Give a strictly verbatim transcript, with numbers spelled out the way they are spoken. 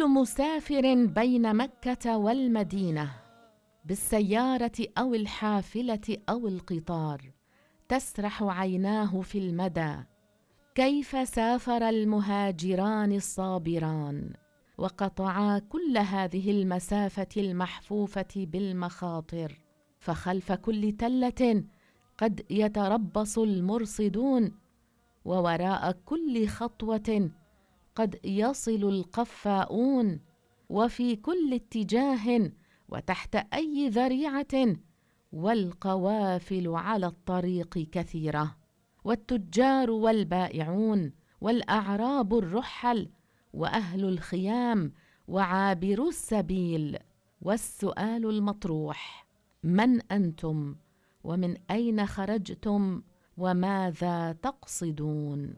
كل مسافر بين مكة والمدينة بالسيارة أو الحافلة أو القطار تسرح عيناه في المدى كيف سافر المهاجران الصابران وقطعا كل هذه المسافة المحفوفة بالمخاطر، فخلف كل تلة قد يتربص المرصدون، ووراء كل خطوة قد يصل القفاؤون، وفي كل اتجاه وتحت أي ذريعة، والقوافل على الطريق كثيرة، والتجار والبائعون والأعراب الرحل وأهل الخيام وعابرو السبيل. والسؤال المطروح: من أنتم؟ ومن أين خرجتم؟ وماذا تقصدون؟